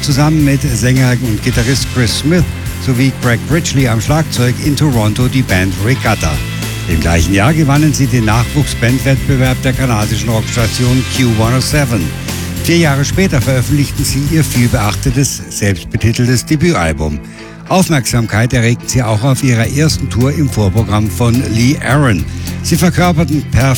zusammen mit Sänger und Gitarrist Chris Smith sowie Greg Bridgley am Schlagzeug in Toronto die Band Regatta. Im gleichen Jahr gewannen sie den Nachwuchsbandwettbewerb der kanadischen Rockstation Q107. 4 Jahre später veröffentlichten sie ihr vielbeachtetes, selbstbetiteltes Debütalbum. Aufmerksamkeit erregten sie auch auf ihrer ersten Tour im Vorprogramm von Lee Aaron. Sie verkörperten